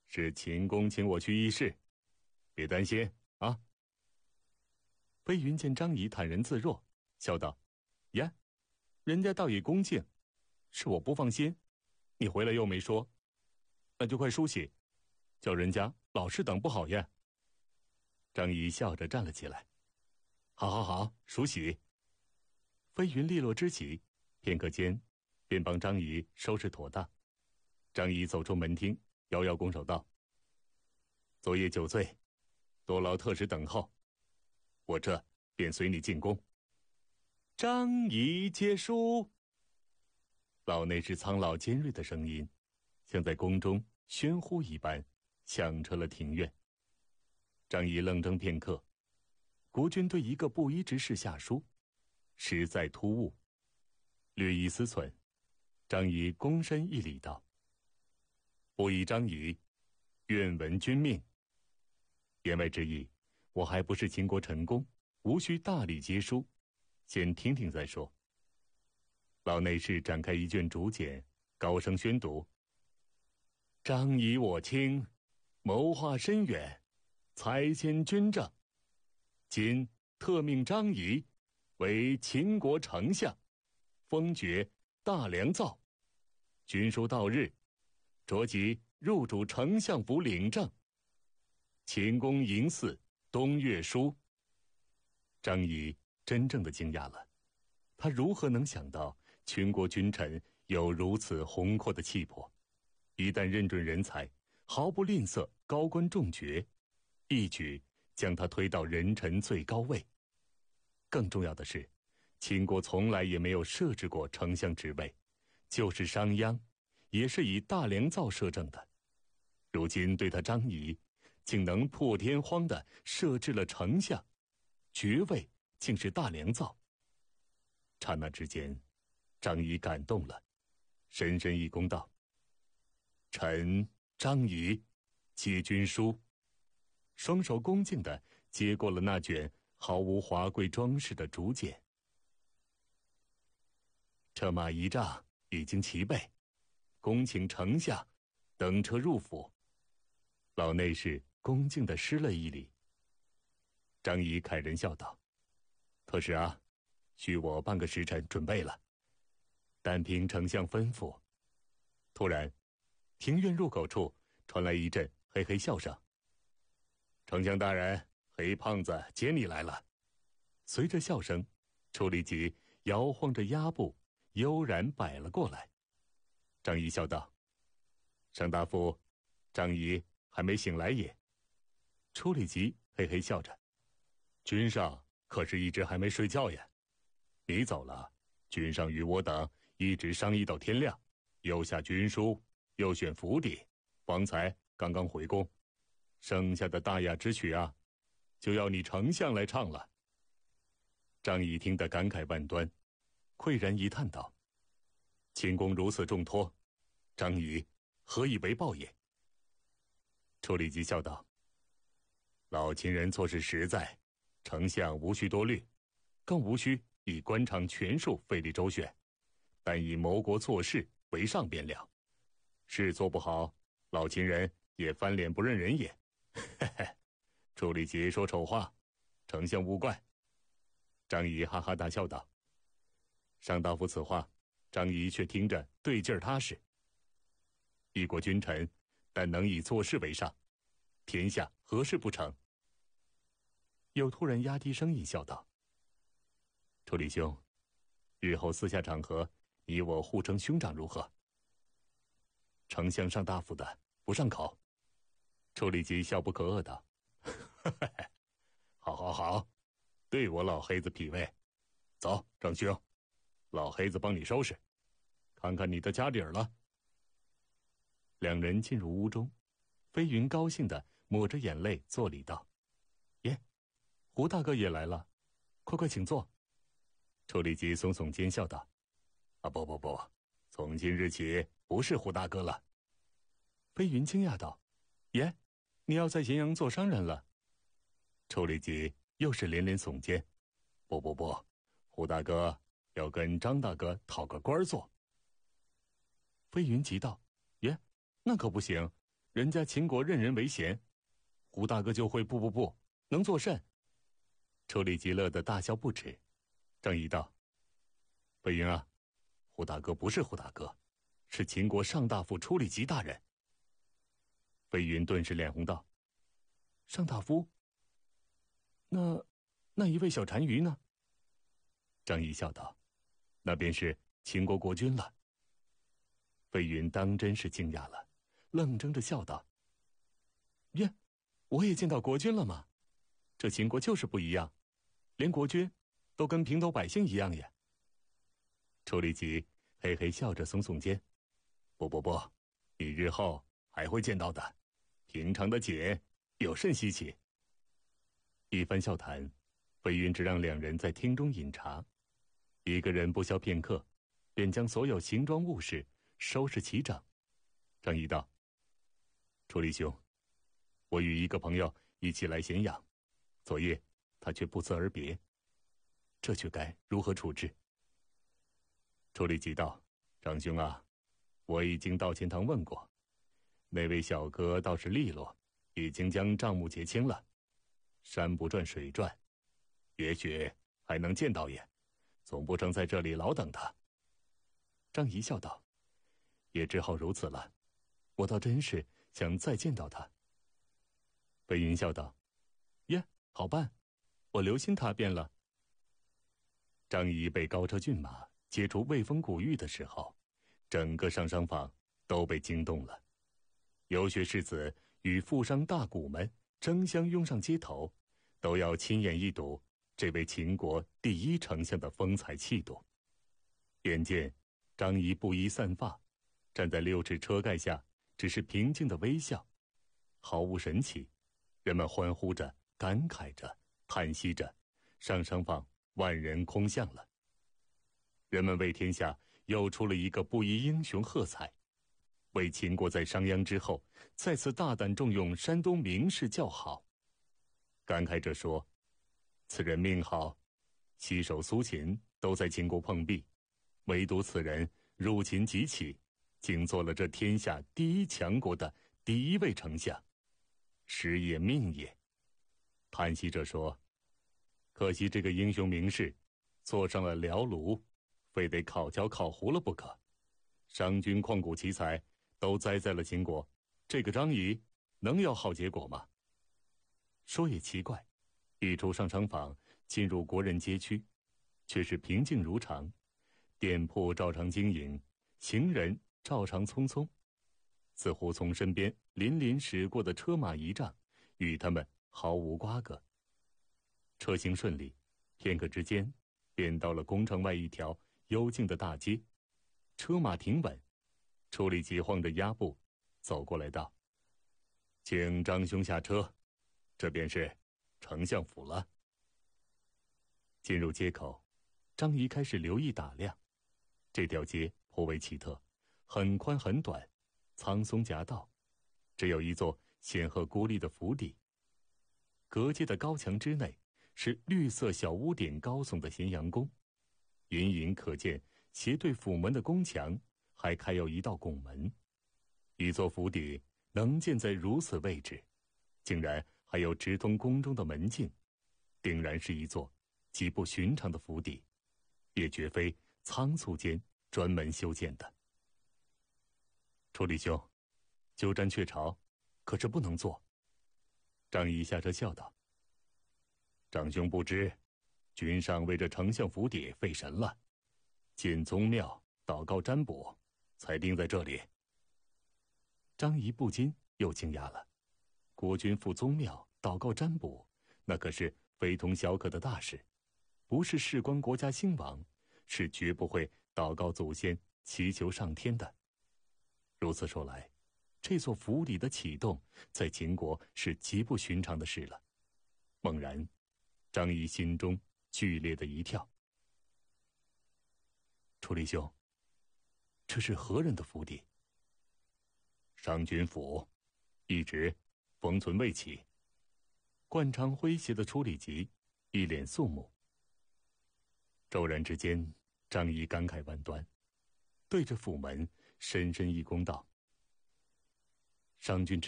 是秦公请我去议事，别担心啊。飞云见张仪坦然自若，笑道：呀，人家倒也恭敬，是我不放心，你回来又没说，那就快梳洗，叫人家老是等不好呀。张仪笑着站了起来，好好好，梳洗。飞云利落之极，片刻间便帮张仪收拾妥当。张仪走出门厅，摇摇拱手道：昨夜酒醉，多劳特使等候，我这便随你进宫。张仪接书。老内侍苍老尖锐的声音，像在宫中喧呼一般，响彻了庭院。张仪愣怔片刻，国君对一个布衣之士下书，实在突兀。略一思忖，张仪躬身一礼道：不依张仪，愿闻君命。言外之意，我还不是秦国臣公，无需大礼接书，先听听再说。老内侍展开一卷竹简，高声宣读：张仪我卿，谋划深远，才兼军政，今特命张仪为秦国丞相，封爵大良造。军书到日，着即入主丞相府领政。秦公嬴祀，东岳书。张仪真正的惊讶了，他如何能想到全国君臣有如此宏阔的气魄？一旦认准人才，毫不吝啬高官重爵，一举将他推到人臣最高位。更重要的是，秦国从来也没有设置过丞相职位，就是商鞅也是以大良造摄政的。如今对他张仪，竟能破天荒地设置了丞相，爵位竟是大良造。刹那之间，张仪感动了，深深一躬道：臣张仪接军书。双手恭敬地接过了那卷毫无华贵装饰的竹简。车马仪仗已经齐备，恭请丞相登车入府。老内侍恭敬地施了一礼。张仪慨然笑道：特使啊，需我半个时辰准备了，但凭丞相吩咐。突然，庭院入口处传来一阵嘿嘿笑声。丞相大人，黑胖子接你来了。随着笑声，处理吉摇晃着压步，悠然摆了过来。张仪笑道：上大夫，张仪还没醒来也。处理吉嘿嘿笑着：君上可是一直还没睡觉呀？你走了，君上与我等一直商议到天亮，又下军书，又选府邸，方才刚刚回宫。剩下的大雅之曲啊，就要你丞相来唱了。张仪听得感慨万端，喟然一叹道：秦公如此重托，张仪何以为报也？处理吉笑道：老秦人做事实在，丞相无需多虑，更无需以官场权术费力周旋，但以谋国做事为上便了。事做不好，老秦人也翻脸不认人也。嘿嘿，处理吉说丑话，丞相勿怪。张仪哈哈大笑道：上大夫此话，张仪却听着对劲儿踏实。一国君臣，但能以做事为上，天下何事不成？又突然压低声音笑道：处理兄，日后私下场合，你我互称兄长如何？丞相上大夫的，不上口。处理吉笑不可遏道：好好好，对我老黑子脾胃。走，张兄，老黑子帮你收拾，看看你的家底儿了。两人进入屋中，飞云高兴地抹着眼泪作礼道：耶，胡大哥也来了，快快请坐。处理吉耸耸肩笑道：啊，不，从今日起不是胡大哥了。飞云惊讶道：耶，你要在咸阳做商人了？处理吉又是连连耸肩：不，胡大哥要跟张大哥讨个官做。飞云急道：耶，那可不行， 人家秦国任人唯贤，胡大哥就会不，能作甚？”楚里吉乐得大笑不止。张仪道：“飞云啊，胡大哥不是胡大哥，是秦国上大夫楚里吉大人。”飞云顿时脸红道：“上大夫？那一位小单于呢？”张仪笑道：“那便是秦国国君了。”飞云当真是惊讶了，愣怔着笑道：“耶，我也见到国君了吗？这秦国就是不一样，连国君都跟平头百姓一样耶。”楚里吉嘿嘿笑着耸耸肩：“不，你日后还会见到的，平常的姐有甚稀奇？”一番笑谈，飞云只让两人在厅中饮茶，一个人不消片刻，便将所有行装物事收拾齐整。张仪道：“楚里兄，我与一个朋友一起来咸阳，昨夜他却不辞而别，这却该如何处置？”楚里吉道：“张兄啊，我已经到钱塘问过，那位小哥倒是利落，已经将账目结清了。山不转水转，也许还能见到也，总不成在这里老等他。”张仪笑道：“也只好如此了，我倒真是想再见到他。”飞云笑道：“耶，好办，我留心他便了。”张仪被高车骏马接出魏风古域的时候，整个上商坊都被惊动了。游学士子与富商大贾们争相拥上街头，都要亲眼一睹这位秦国第一丞相的风采气度。眼见张仪不衣散发，站在6尺车盖下，只是平静的微笑，毫无神气。人们欢呼着，感慨着，叹息着，上商坊万人空巷了。人们为天下又出了一个布衣英雄喝彩，为秦国在商鞅之后再次大胆重用山东名士叫好。感慨者说：“此人命好，西首苏秦都在秦国碰壁，唯独此人入秦即起，竟做了这天下第一强国的第1位丞相，时也命也。”叹息者说：“可惜这个英雄名士坐上了辽庐，非得烤焦烤糊了不可。商君旷古奇才都栽在了秦国，这个张仪能有好结果吗？”说也奇怪，一出上商坊，进入国人街区，却是平静如常，店铺照常经营，行人照常匆匆，似乎从身边临临驶过的车马仪仗与他们毫无瓜葛。车行顺利，片刻之间便到了宫城外一条幽静的大街，车马停稳，楚里吉晃着鸭步走过来道：“请张兄下车，这便是丞相府了。”进入街口，张仪开始留意打量。这条街颇为奇特，很宽很短，苍松夹道，只有一座显赫孤立的府邸。隔街的高墙之内是绿色小屋顶高耸的咸阳宫，隐隐可见斜对府门的宫墙还开有一道拱门。一座府邸能建在如此位置，竟然还有直通宫中的门径，定然是一座极不寻常的府邸，也绝非仓促间专门修建的。楚里兄，鸠占鹊巢，可是不能做。张仪下车笑道：“张兄不知，君上为这丞相府邸费神了，进宗庙祷告占卜，才定在这里。”张仪不禁又惊讶了，国君赴宗庙祷告占卜，那可是非同小可的大事，不是事关国家兴亡，是绝不会祷告祖先祈求上天的。如此说来，这座府邸的启动在秦国是极不寻常的事了。猛然张仪心中剧烈的一跳：“楚里兄，这是何人的府邸？”“商君府，一直封存未起。”惯常诙谐的楚里吉一脸肃穆。骤然之间，张仪感慨万端，对着府门深深一躬道：“ 商君之